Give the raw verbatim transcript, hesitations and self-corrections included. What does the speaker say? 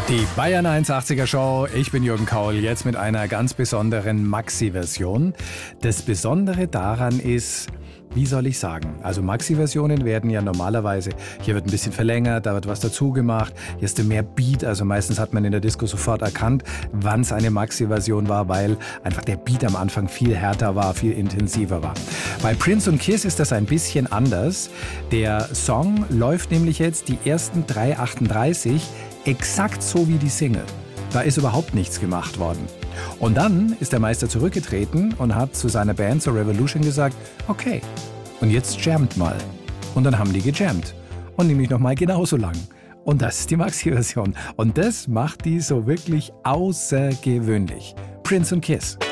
Die Bayern hundertachtziger Show, ich bin Jürgen Kaul, jetzt mit einer ganz besonderen Maxi-Version. Das Besondere daran ist, wie soll ich sagen, also Maxi-Versionen werden ja normalerweise, hier wird ein bisschen verlängert, da wird was dazu gemacht, hier ist mehr Beat, also meistens hat man in der Disco sofort erkannt, wann es eine Maxi-Version war, weil einfach der Beat am Anfang viel härter war, viel intensiver war. Bei Prince und Kiss ist das ein bisschen anders. Der Song läuft nämlich jetzt die ersten drei achtunddreißig exakt so wie die Single. Da ist überhaupt nichts gemacht worden. Und dann ist der Meister zurückgetreten und hat zu seiner Band, zur Revolution, gesagt, okay, und jetzt jammt mal. Und dann haben die gejammt. Und nämlich nochmal genauso lang. Und das ist die Maxi-Version. Und das macht die so wirklich außergewöhnlich. Prince und Kiss.